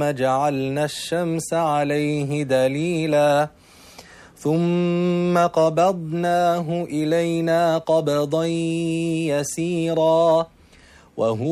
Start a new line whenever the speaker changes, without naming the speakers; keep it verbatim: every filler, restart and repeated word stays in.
ثم جعلنا الشمس عليه دليلا ثم قبضناه إلينا قبضا يسيرا وهو